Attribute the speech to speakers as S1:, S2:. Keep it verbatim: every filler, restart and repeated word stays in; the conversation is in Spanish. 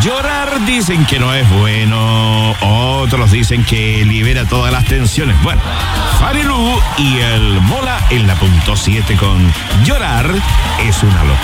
S1: Llorar dicen que no es bueno, otros dicen que libera todas las tensiones. Bueno, Fanny Lu y el Mola en la punto siete con Llorar es una locura.